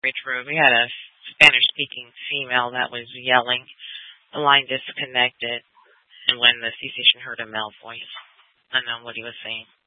Road. We had a Spanish-speaking female that was yelling. The line disconnected, and when the C station heard a male voice, I don't know what he was saying.